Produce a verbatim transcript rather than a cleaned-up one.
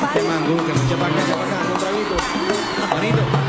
Este mangú, que me eche para acá, eche para acá, un traguito. Bonito.